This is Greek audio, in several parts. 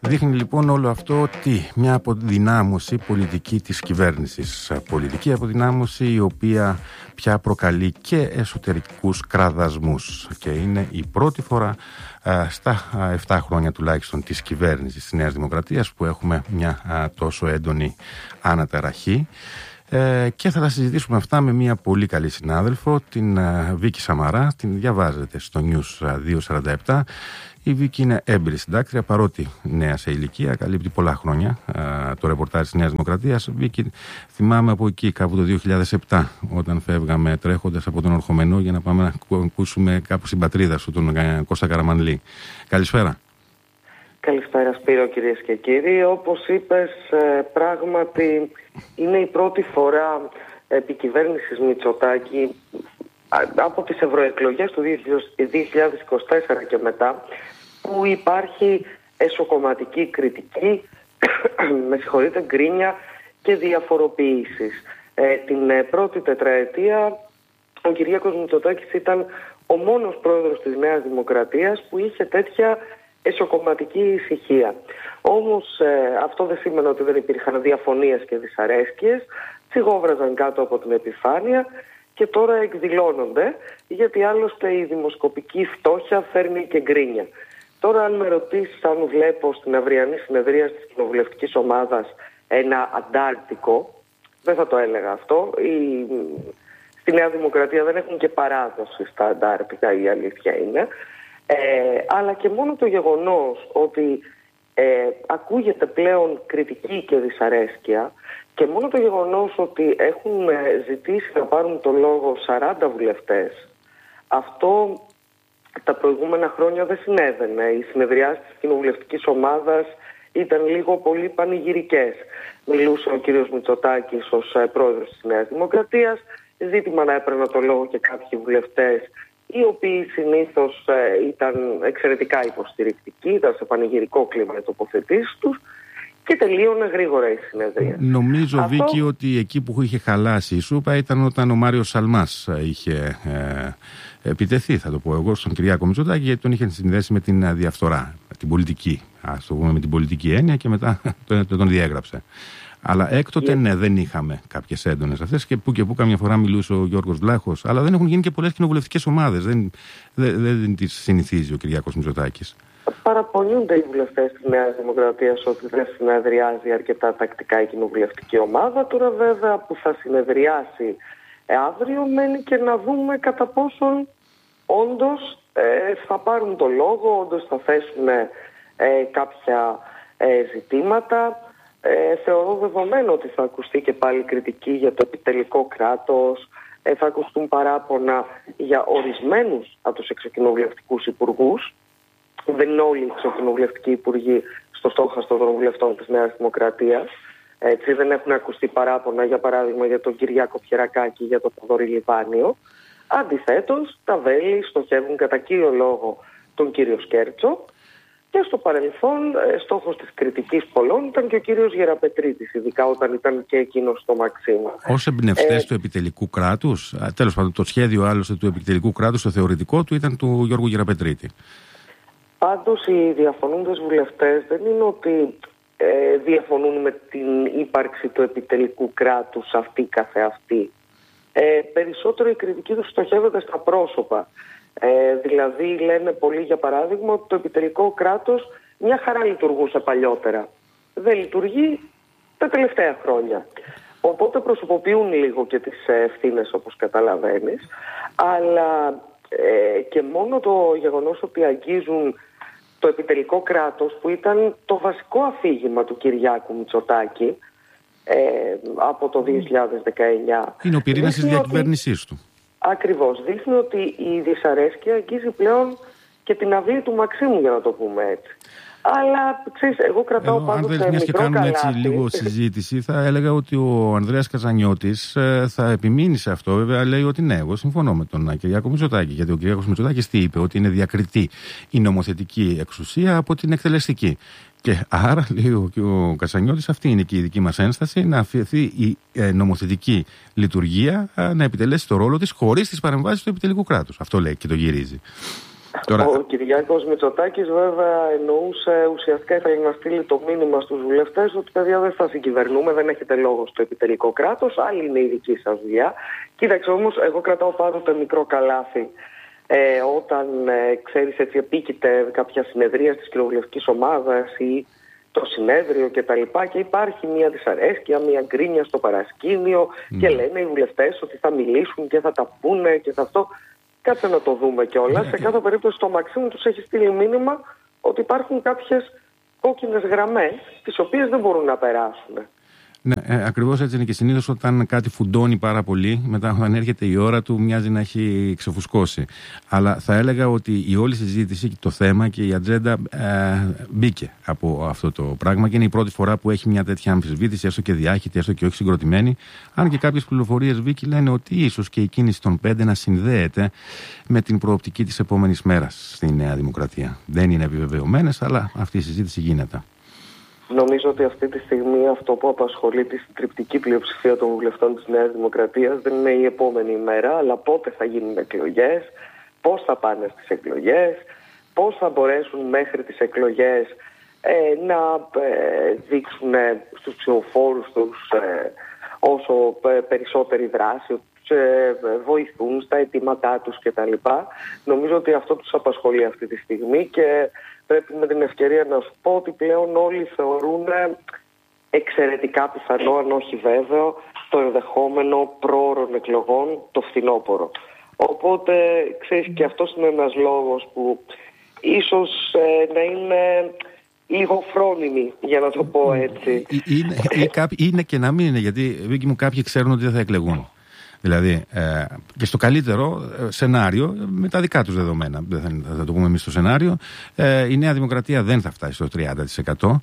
Δείχνει λοιπόν όλο αυτό ότι μια αποδυνάμωση πολιτική της κυβέρνησης. Πολιτική αποδυνάμωση η οποία πια προκαλεί και εσωτερικούς κραδασμούς. Και είναι η πρώτη φορά στα 7 χρόνια τουλάχιστον της κυβέρνησης της Νέας Δημοκρατίας που έχουμε μια τόσο έντονη αναταραχή. Και θα τα συζητήσουμε αυτά με μια πολύ καλή συνάδελφο, την Βίκη Σαμαρά. Την διαβάζετε στο News 247. Η Βίκη είναι έμπειρη συντάκτρια, παρότι νέα σε ηλικία, καλύπτει πολλά χρόνια το ρεπορτάζ της Νέας Δημοκρατίας. Βίκη, θυμάμαι από εκεί, κάπου το 2007, όταν φεύγαμε τρέχοντας από τον Ορχομενό για να πάμε να ακούσουμε κάπου στην πατρίδα σου, τον Κώστα Καραμανλή. Καλησπέρα. Καλησπέρα Σπύρο, κυρίες και κύριοι. Όπως είπες, πράγματι είναι η πρώτη φορά επί κυβέρνησης Μητσοτάκη από τις ευρωεκλογές του 2024 και μετά που υπάρχει εσωκομματική κριτική, γκρίνια και διαφοροποιήσεις. Την πρώτη τετραετία ο Κυριάκος Μητσοτάκης ήταν ο μόνος πρόεδρος της Νέας Δημοκρατίας που είχε τέτοια εσωκομματική ησυχία. Όμως αυτό δεν σήμαινε ότι δεν υπήρχαν διαφωνίες και δυσαρέσκειες, τσιγόβραζαν κάτω από την επιφάνεια και τώρα εκδηλώνονται, γιατί άλλωστε η δημοσκοπική φτώχεια φέρνει και γκρίνια. Τώρα αν με ρωτήσεις αν βλέπω στην αυριανή συνεδρία της κοινοβουλευτικής ομάδας ένα αντάρτικο, δεν θα το έλεγα αυτό. Στη Νέα Δημοκρατία δεν έχουν και παράδοση στα αντάρτικα, η αλήθεια είναι. Αλλά και μόνο το γεγονός ότι ακούγεται πλέον κριτική και δυσαρέσκεια και μόνο το γεγονός ότι έχουν ζητήσει να πάρουν το λόγο 40 βουλευτές, αυτό τα προηγούμενα χρόνια δεν συνέβαινε. Οι συνεδριάσεις της κοινοβουλευτικής ομάδας ήταν λίγο πολύ πανηγυρικές. Μιλούσε ο κύριος Μητσοτάκης ως πρόεδρος της Νέας Δημοκρατίας, ζήτημα να έπαιρναν το λόγο και κάποιοι βουλευτές οι οποίοι συνήθως ήταν εξαιρετικά υποστηρικτικοί, ήταν σε πανηγυρικό κλίμα οι τοποθετήσεις τους και τελείωνε γρήγορα η συνεδρία. Νομίζω, Βίκη, ότι εκεί που είχε χαλάσει η σούπα ήταν όταν ο Μάριος Σαλμάς είχε επιτεθεί, θα το πω εγώ, στον Κυριάκο Μητσοτάκη, γιατί τον είχε συνδέσει με την διαφθορά, την πολιτική, ας το πούμε, με την πολιτική έννοια και μετά τον διέγραψε. Αλλά έκτοτε ναι, δεν είχαμε κάποιες έντονες αυτές και που καμιά φορά μιλούσε ο Γιώργος Βλάχος, αλλά δεν έχουν γίνει και πολλές κοινοβουλευτικές ομάδες. Δεν τις συνηθίζει ο Κυριάκος Μητσοτάκης. Παραπονιούνται οι βουλευτές της Νέας Δημοκρατίας ότι δεν συνεδριάζει αρκετά τακτικά η κοινοβουλευτική ομάδα. Τώρα βέβαια που θα συνεδριάσει αύριο μένει και να δούμε κατά πόσον όντως θα πάρουν το λόγο, όντως θα θέσουν κάποια ζητήματα. Θεωρώ δεδομένο ότι θα ακουστεί και πάλι κριτική για το επιτελικό κράτος, θα ακουστούν παράπονα για ορισμένους από τους εξοκοινοβουλευτικούς υπουργούς. Δεν είναι όλοι οι εξοκοινοβουλευτικοί υπουργοί στο στόχαστρο των βουλευτών της Νέας Δημοκρατίας. Έτσι δεν έχουν ακουστεί παράπονα, για παράδειγμα, για τον Κυριάκο Πιερακάκη, για τον Θοδωρή Λιβάνιο. Αντιθέτως, τα βέλη στοχεύουν κατά κύριο λόγο τον κύριο Σκέρτσο. Και στο παρελθόν, στόχος της κριτικής πολλών ήταν και ο κύριος Γεραπετρίτης, ειδικά όταν ήταν και εκείνος στο Μαξίμου. Ως εμπνευστές του επιτελικού κράτους, τέλος πάντων, το σχέδιο άλλωστε του επιτελικού κράτους, το θεωρητικό του ήταν του Γιώργου Γεραπετρίτη. Πάντως, οι διαφωνούντες βουλευτές δεν είναι ότι διαφωνούν με την ύπαρξη του επιτελικού κράτους αυτή καθεαυτή. Περισσότερο η κριτική τους στοχεύεται στα πρόσωπα. Δηλαδή λένε πολλοί, για παράδειγμα, ότι το επιτελικό κράτος μια χαρά λειτουργούσε παλιότερα. Δεν λειτουργεί τα τελευταία χρόνια. Οπότε προσωποποιούν λίγο και τις ευθύνες, όπως καταλαβαίνεις. Αλλά και μόνο το γεγονός ότι αγγίζουν το επιτελικό κράτος, που ήταν το βασικό αφήγημα του Κυριάκου Μητσοτάκη από το 2019. Είναι ο πυρήνας της διακυβέρνησής του. Ακριβώς. Δείχνει ότι η δυσαρέσκεια αγγίζει πλέον και την αυλή του Μαξίμου, για να το πούμε έτσι. Αλλά ξέρεις, εγώ κρατάω πάντως σε μικρό καλάθι. Αν δεν και κάνουμε έτσι λίγο συζήτηση, θα έλεγα ότι ο Ανδρέας Καζανιώτης θα επιμείνει σε αυτό. Βέβαια, λέει ότι ναι, εγώ συμφωνώ με τον Κυριάκο Μητσοτάκη. Γιατί ο Κυριάκος Μητσοτάκης τι είπε, ότι είναι διακριτή η νομοθετική εξουσία από την εκτελεστική. Και άρα, λέει και ο Καζανιώτης, αυτή είναι και η δική μας ένσταση, να αφαιθεί η νομοθετική λειτουργία να επιτελέσει το ρόλο της χωρίς τις παρεμβάσεις του επιτελικού κράτους. Αυτό λέει και το γυρίζει. Ο Κυριάκος Μητσοτάκης βέβαια εννοούσε, ουσιαστικά ήθελε να στείλει το μήνυμα στους βουλευτές ότι παιδιά δεν θα συγκυβερνούμε, δεν έχετε λόγο στο επιτελικό κράτος, άλλη είναι η δική σας δουλειά. Κοίταξε όμως, εγώ κρατάω πάντοτε μικρό καλάθι. Όταν ξέρεις έτσι επίκειται κάποια συνεδρία της κοινοβουλευτικής ομάδας ή το συνέδριο κτλ. Και υπάρχει μια δυσαρέσκεια, μια γκρίνια στο παρασκήνιο και λένε οι βουλευτές ότι θα μιλήσουν και θα τα πούνε και θα αυτό. Κάτσε να το δούμε κιόλας. Σε κάθε περίπτωση το Μαξίμου τους έχει στείλει μήνυμα ότι υπάρχουν κάποιες κόκκινες γραμμές τις οποίες δεν μπορούν να περάσουν. Ναι, ακριβώς έτσι είναι και συνήθως όταν κάτι φουντώνει πάρα πολύ, μετά όταν έρχεται η ώρα του μοιάζει να έχει ξεφουσκώσει. Αλλά θα έλεγα ότι η όλη συζήτηση και το θέμα και η ατζέντα μπήκε από αυτό το πράγμα και είναι η πρώτη φορά που έχει μια τέτοια αμφισβήτηση, έστω και διάχυτη, έστω και όχι συγκροτημένη. Αν και κάποιες πληροφορίες, Βίκη, λένε ότι ίσως και η κίνηση των 5 να συνδέεται με την προοπτική της επόμενης μέρας στη Νέα Δημοκρατία. Δεν είναι επιβεβαιωμένες, αλλά αυτή η συζήτηση γίνεται. Νομίζω ότι αυτή τη στιγμή αυτό που απασχολεί τη συντριπτική πλειοψηφία των βουλευτών της Νέας Δημοκρατίας δεν είναι η επόμενη ημέρα, αλλά πότε θα γίνουν εκλογές, πώς θα πάνε στις εκλογές, πώς θα μπορέσουν μέχρι τις εκλογές να δείξουν στους ψηφοφόρους τους όσο περισσότερη δράση, βοηθούν στα αιτήματά τους κτλ. Νομίζω ότι αυτό τους απασχολεί αυτή τη στιγμή και πρέπει με την ευκαιρία να σου πω ότι πλέον όλοι θεωρούν εξαιρετικά πιθανό, αν όχι βέβαιο, το ενδεχόμενο πρόωρων εκλογών το φθινόπωρο. Οπότε, ξέρεις, και αυτός είναι ένας λόγος που ίσως να είναι λίγο φρόνιμοι, για να το πω έτσι. Είναι και να μην είναι, γιατί Βίκη μου, κάποιοι ξέρουν ότι δεν θα εκλεγούν. Δηλαδή, και στο καλύτερο σενάριο, με τα δικά τους δεδομένα, δεν θα το πούμε εμείς στο σενάριο, η Νέα Δημοκρατία δεν θα φτάσει στο 30%.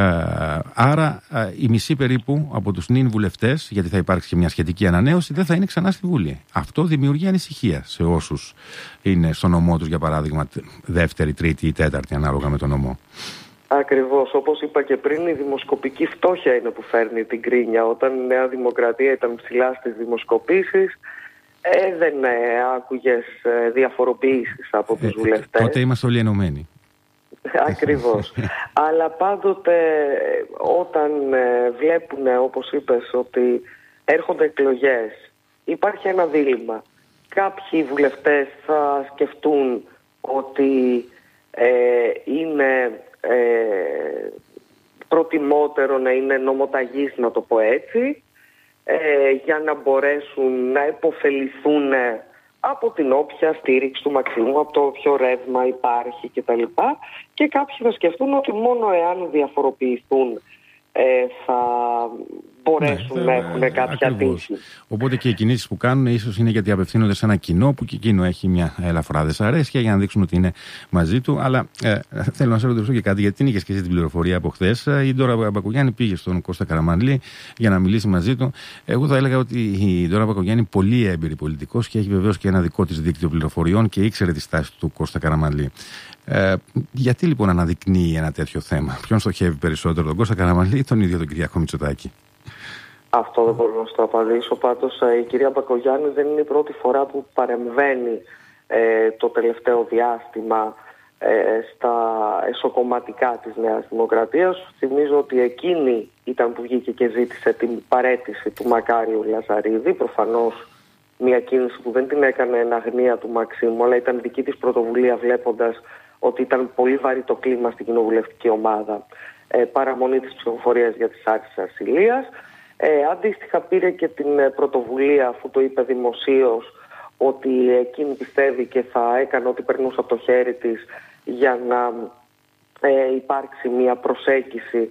Άρα, η μισή περίπου από τους νυν βουλευτές, γιατί θα υπάρξει και μια σχετική ανανέωση, δεν θα είναι ξανά στη Βουλή. Αυτό δημιουργεί ανησυχία σε όσους είναι στο νομό τους, για παράδειγμα, δεύτερη, τρίτη ή τέταρτη, ανάλογα με τον νομό. Ακριβώς. Όπως είπα και πριν, η δημοσκοπική φτώχεια είναι που φέρνει την κρίνια. Όταν η Νέα Δημοκρατία ήταν ψηλά στις δημοσκοπήσεις, δεν άκουγες διαφοροποιήσεις από τους βουλευτές. Τότε είμαστε όλοι ενωμένοι. Ακριβώς. Αλλά πάντοτε όταν βλέπουν, όπως είπες, ότι έρχονται εκλογές, υπάρχει ένα δίλημμα. Κάποιοι βουλευτές θα σκεφτούν ότι είναι προτιμότερο να είναι νομοταγής, να το πω έτσι, για να μπορέσουν να υποφεληθούν από την όποια στήριξη του Μαξίμου, από το όποιο ρεύμα υπάρχει κτλ. Και κάποιοι θα σκεφτούν ότι μόνο εάν διαφοροποιηθούν θα μπορέσουν να έχουν κάποια τύχη. Οπότε και οι κινήσεις που κάνουν ίσως είναι γιατί απευθύνονται σε ένα κοινό που και εκείνο έχει μια ελαφρά δυσαρέσκεια για να δείξουν ότι είναι μαζί του. Αλλά θέλω να σε ρωτήσω και κάτι, γιατί την είχες και εσύ την πληροφορία από χθες. Η Ντόρα Μπακογιάννη πήγε στον Κώστα Καραμανλή για να μιλήσει μαζί του. Εγώ θα έλεγα ότι η Ντόρα Μπακογιάννη είναι πολύ έμπειρη πολιτικός και έχει βεβαίως και ένα δικό της δίκτυο πληροφοριών και ήξερε τη στάση του Κώστα Καραμανλή. Γιατί λοιπόν αναδεικνύει ένα τέτοιο θέμα? Ποιον στοχεύει περισσότερο, τον Κώστα Καραμανλή ή τον ίδιο τον Κυριάκο Μητσοτάκη? Αυτό δεν μπορώ να σου το απαντήσω. Πάντως η κυρία Μπακογιάννη δεν είναι η πρώτη φορά που παρεμβαίνει το τελευταίο διάστημα στα εσωκομματικά της Νέας Δημοκρατίας. Θυμίζω ότι εκείνη ήταν που βγήκε και ζήτησε την παραίτηση του Μακάριου Λαζαρίδη. Προφανώς μια κίνηση που δεν την έκανε εν αγνία του Μαξίμου, αλλά ήταν δική της πρωτοβουλία, βλέποντας ότι ήταν πολύ βαρύ το κλίμα στην κοινοβουλευτική ομάδα, παραμονή της ψηφοφορίας για τις άρχες ασυλίας. Αντίστοιχα πήρε και την πρωτοβουλία, αφού το είπε δημοσίως, ότι εκείνη πιστεύει και θα έκανε ό,τι περνούσε από το χέρι της για να υπάρξει μια προσέγγιση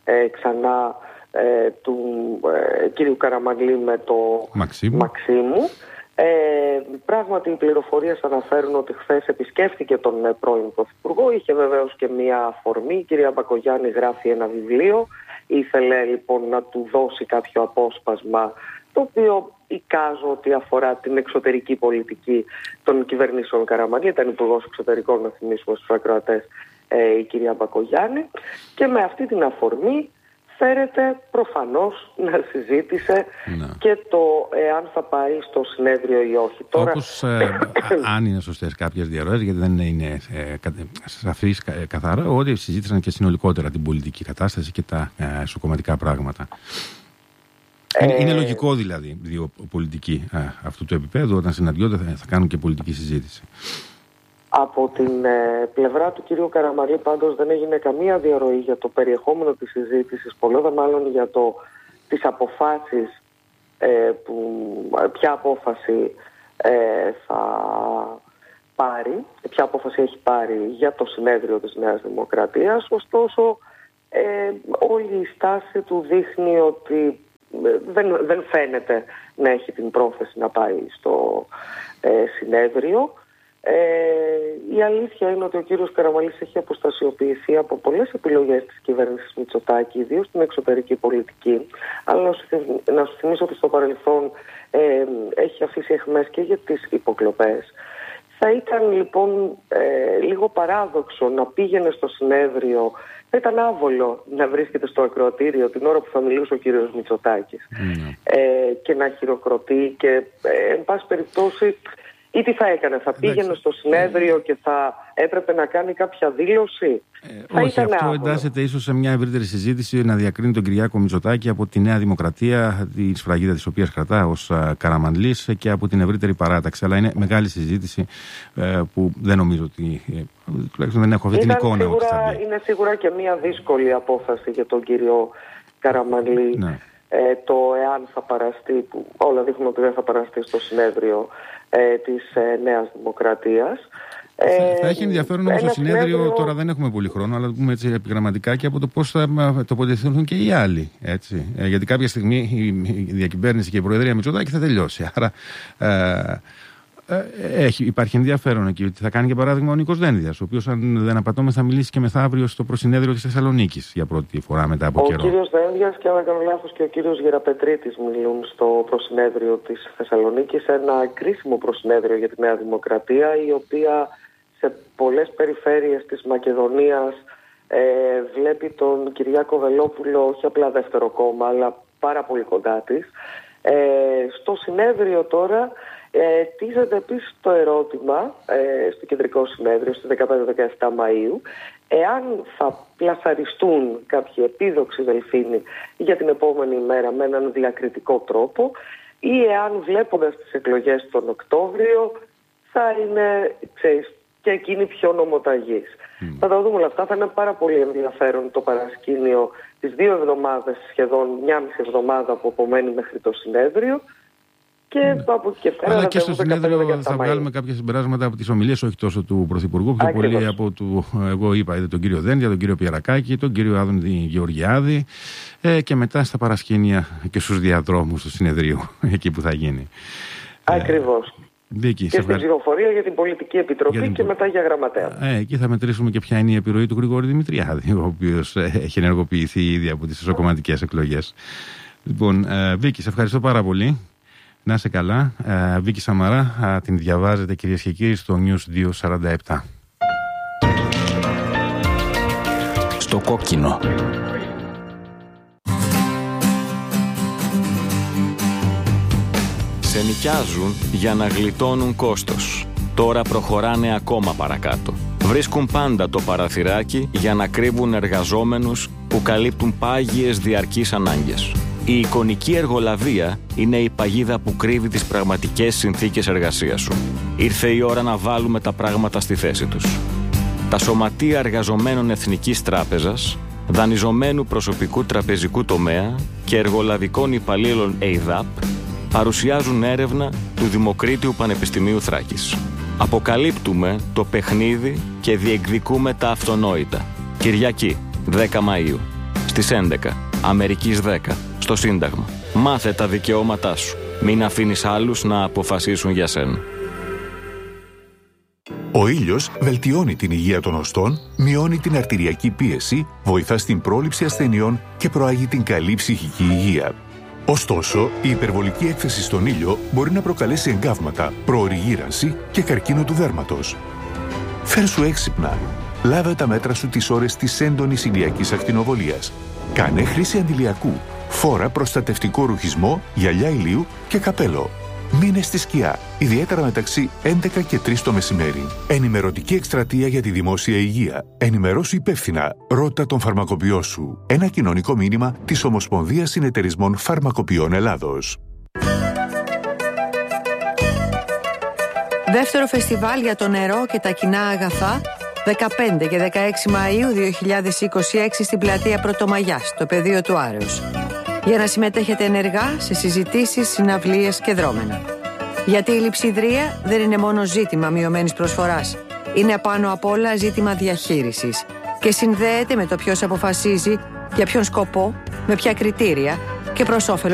ξανά του κύριου Καραμανλή με το Μαξίμου. Πράγματι οι πληροφορίες αναφέρουν ότι χθες επισκέφθηκε τον πρώην Πρωθυπουργό. Είχε βεβαίως και μια αφορμή. Η κυρία Μπακογιάννη γράφει ένα βιβλίο. Ήθελε λοιπόν να του δώσει κάποιο απόσπασμα, το οποίο εικάζω ότι αφορά την εξωτερική πολιτική των κυβερνήσεων Καραμανλή. Ήταν υπουργός εξωτερικών, να θυμίσουμε στους ακροατές, η κυρία Μπακογιάννη. Και με αυτή την αφορμή φέρεται προφανώς να συζήτησε και το εάν θα πάει στο συνέδριο ή όχι. Τώρα... Όπως αν είναι σωστές κάποιες διαρροές, γιατί δεν είναι σαφής καθαρά, ότι συζήτησαν και συνολικότερα την πολιτική κατάσταση και τα εσωκομματικά πράγματα. Είναι λογικό δηλαδή δύο πολιτικοί αυτού του επίπεδου όταν συναντιόνται θα κάνουν και πολιτική συζήτηση. Από την πλευρά του κυρίου Καραμανλή πάντως δεν έγινε καμία διαρροή για το περιεχόμενο της συζήτησης, πολλό δε μάλλον για τις αποφάσεις, ποια απόφαση θα πάρει, ποια απόφαση έχει πάρει για το συνέδριο της Νέας Δημοκρατίας. Ωστόσο όλη η στάση του δείχνει ότι δεν φαίνεται να έχει την πρόθεση να πάει στο συνέδριο. Η αλήθεια είναι ότι ο κύριος Καραμανλής έχει αποστασιοποιηθεί από πολλές επιλογές της κυβέρνησης Μητσοτάκη, ιδίως στην εξωτερική πολιτική. Αλλά να σου θυμίσω ότι στο παρελθόν έχει αφήσει αιχμές και για τις υποκλοπές. Θα ήταν λοιπόν λίγο παράδοξο να πήγαινε στο συνέδριο, θα ήταν άβολο να βρίσκεται στο ακροατήριο την ώρα που θα μιλούσε ο κύριος Μητσοτάκης και να χειροκροτεί και εν πάση περιπτώσει ή τι θα έκανε, θα πήγαινε στο συνέδριο και θα έπρεπε να κάνει κάποια δήλωση. Όχι, αυτό εντάσσεται ίσως σε μια ευρύτερη συζήτηση να διακρίνει τον Κυριάκο Μητσοτάκη από τη Νέα Δημοκρατία, τη σφραγίδα της οποίας κρατά ως Καραμανλής, και από την ευρύτερη παράταξη. Αλλά είναι μεγάλη συζήτηση που δεν νομίζω ότι. Τουλάχιστον δεν έχω αυτή την εικόνα. Είναι σίγουρα και μια δύσκολη απόφαση για τον κύριο Καραμανλή. Ναι. Το εάν θα παραστεί, που όλα δείχνουν ότι δεν θα παραστεί στο συνέδριο της Νέας Δημοκρατίας. Θα έχει ενδιαφέρον όμως το συνέδριο, τώρα δεν έχουμε πολύ χρόνο, αλλά πούμε έτσι επιγραμματικά και από το πώς θα τοποθετηθούν και οι άλλοι. Έτσι. Γιατί κάποια στιγμή η διακυβέρνηση και η Προεδρία Μητσοτάκη θα τελειώσει. Άρα υπάρχει ενδιαφέρον εκεί. Ότι θα κάνει για παράδειγμα ο Νίκος Δένδιας, ο οποίος, αν δεν απατώμε, θα μιλήσει και μεθαύριο στο προσυνέδριο της Θεσσαλονίκης για πρώτη φορά μετά από καιρό. Ο κύριος Δένδιας και, αν δεν κάνω λάθος, και ο κύριος Γεραπετρίτης μιλούν στο προσυνέδριο της Θεσσαλονίκης, ένα κρίσιμο προσυνέδριο για τη Νέα Δημοκρατία, η οποία σε πολλές περιφέρειες της Μακεδονίας βλέπει τον Κυριάκο Βελόπουλο όχι απλά δεύτερο κόμμα, αλλά πάρα πολύ κοντά της. Στο συνέδριο τώρα τίθεται επίσης το ερώτημα στο κεντρικό συνέδριο στις 15-17 Μαΐου εάν θα πλασαριστούν κάποιοι επίδοξοι δελφίνοι για την επόμενη μέρα με έναν διακριτικό τρόπο ή εάν βλέποντας τις εκλογές τον Οκτώβριο θα είναι, ξέρεις, και εκείνοι πιο νομοταγείς. Θα τα δούμε όλα αυτά. Θα είναι πάρα πολύ ενδιαφέρον το παρασκήνιο τις 2 εβδομάδες, σχεδόν 1,5 εβδομάδα που απομένει μέχρι το συνέδριο. Και από εκεί και πέρα. Αλλά και στο συνέδριο θα βγάλουμε κάποια συμπεράσματα από τις ομιλίες, όχι τόσο του Πρωθυπουργού, πιο πολύ από εγώ είπα, τον κύριο Δένδια, τον κύριο Πιερακάκη, τον κύριο Άδωνη Γεωργιάδη και μετά στα παρασκήνια και στους διαδρόμους του συνεδρίου, εκεί που θα γίνει. Ακριβώς. Βίκη, και στην ψηφοφορία για την Πολιτική Επιτροπή και μετά για γραμματέα. Εκεί θα μετρήσουμε και ποια είναι η επιρροή του Γρηγόρη Δημητριάδη, ο οποίος έχει ενεργοποιηθεί ήδη από τις εσωκομματικές εκλογές. Λοιπόν, Βίκη, σε ευχαριστώ πάρα πολύ. Να είσαι καλά. Βίκη Σαμαρά, την διαβάζετε κυρίες και κύριοι στο News 247. Στο κόκκινο. Σε νοικιάζουν για να γλιτώνουν κόστος. Τώρα προχωράνε ακόμα παρακάτω. Βρίσκουν πάντα το παραθυράκι για να κρύβουν εργαζόμενους που καλύπτουν πάγιες διαρκείς ανάγκες. Η εικονική εργολαβία είναι η παγίδα που κρύβει τις πραγματικές συνθήκες εργασίας σου. Ήρθε η ώρα να βάλουμε τα πράγματα στη θέση τους. Τα σωματεία εργαζομένων Εθνικής Τράπεζας, δανειζομένου προσωπικού τραπεζικού τομέα και εργολαβικών υπαλλήλων ΕΙΔΑΠ παρουσιάζουν έρευνα του Δημοκρίτιου Πανεπιστημίου Θράκης. Αποκαλύπτουμε το παιχνίδι και διεκδικούμε τα αυτονόητα. Κυριακή, 10 Μαΐου, στις 11, Αμερικής 10, στο Σύνταγμα. Μάθε τα δικαιώματά σου. Μην αφήνεις άλλους να αποφασίσουν για σένα. Ο ήλιος βελτιώνει την υγεία των οστών, μειώνει την αρτηριακή πίεση, βοηθά στην πρόληψη ασθενειών και προάγει την καλή ψυχική υγεία. Ωστόσο, η υπερβολική έκθεση στον ήλιο μπορεί να προκαλέσει εγκάβματα, προωρη γύρανση και καρκίνο του δέρματος. Φέρσου έξυπνα. Λάβε τα μέτρα σου τις ώρες της έντονης ηλιακής ακτινοβολίας. Κάνε χρήση αντιλιακού. Φόρα προστατευτικό ρουχισμό, γυαλιά ηλίου και καπέλο. Μείνε στη σκιά, ιδιαίτερα μεταξύ 11 και 3 το μεσημέρι. Ενημερωτική εκστρατεία για τη δημόσια υγεία. Ενημερώσου υπεύθυνα. Ρώτα τον φαρμακοποιό σου. Ένα κοινωνικό μήνυμα της Ομοσπονδίας Συνεταιρισμών Φαρμακοποιών Ελλάδος. Δεύτερο φεστιβάλ για το νερό και τα κοινά αγαθά, 15 και 16 Μαΐου 2026 στην πλατεία Πρωτομαγιάς, στο πεδίο του Άρεως. Για να συμμετέχετε ενεργά σε συζητήσεις, συναυλίες και δρόμενα. Γιατί η λειψιδρία δεν είναι μόνο ζήτημα μειωμένης προσφοράς. Είναι πάνω απ' όλα ζήτημα διαχείρισης και συνδέεται με το ποιος αποφασίζει, για ποιον σκοπό, με ποια κριτήρια και προς όφελος